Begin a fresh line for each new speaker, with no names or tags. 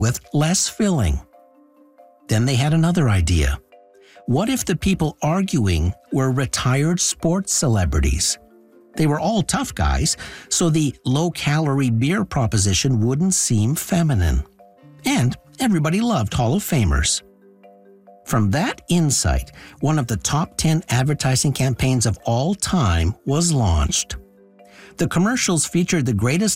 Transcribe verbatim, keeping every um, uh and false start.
with less filling. Then they had another idea. What if the people arguing were retired sports celebrities? They were all tough guys, so the low-calorie beer proposition wouldn't seem feminine. And everybody loved Hall of Famers. From that insight, one of the top ten advertising campaigns of all time was launched. The commercials featured the greatest